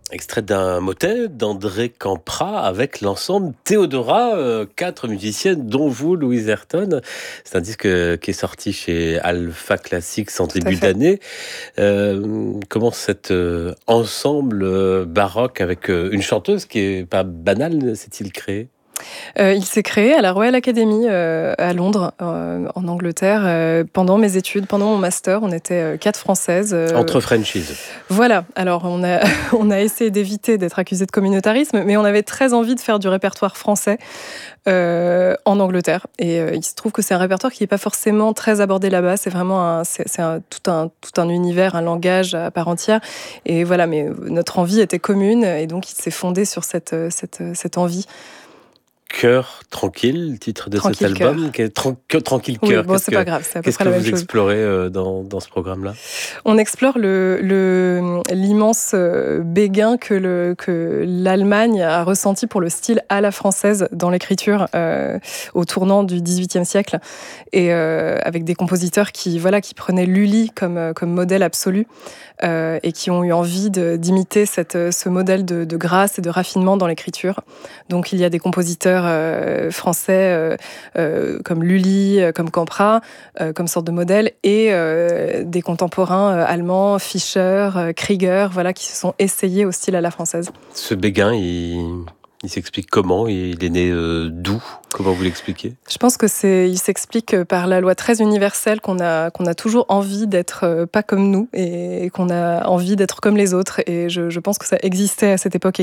Extrait d'un motet d'André Campra avec l'ensemble Théodora, 4 musiciennes, dont vous, Louise Ayrton. C'est un disque qui est sorti chez Alpha Classics en Tout à début fait. d'année. Comment cet ensemble baroque avec une chanteuse qui est pas banale s'est-il créé? Il s'est créé à la Royal Academy, à Londres, en Angleterre, pendant mes études, pendant mon master. On était 4 Françaises. Entre Frenchies. Voilà, alors on a, on a essayé d'éviter d'être accusé de communautarisme, mais on avait très envie de faire du répertoire français en Angleterre. Et il se trouve que c'est un répertoire qui n'est pas forcément très abordé là-bas. C'est vraiment tout un univers, un langage à part entière. Et voilà, mais notre envie était commune, et donc il s'est fondé sur cette envie. Cœur tranquille, titre de cet Tranquille cœur. album. Tranquille Oui, cœur. bon, c'est pas grave, c'est à peu Qu'est-ce près que la même vous chose. explorez dans ce programme-là? On explore l'immense béguin que l'Allemagne a ressenti pour le style à la française dans l'écriture au tournant du XVIIIe siècle, et avec des compositeurs qui prenaient Lully comme modèle absolu, et qui ont eu envie d'imiter ce modèle de grâce et de raffinement dans l'écriture. Donc il y a des compositeurs français comme Lully, comme Campra, comme sorte de modèle, et des contemporains allemands, Fischer, Krieger, qui se sont essayés au style à la française. Ce Béguin, il s'explique comment? Il est né d'où? Comment vous l'expliquez? Je pense il s'explique par la loi très universelle qu'on a toujours envie d'être pas comme nous, et qu'on a envie d'être comme les autres. Et je pense que ça existait à cette époque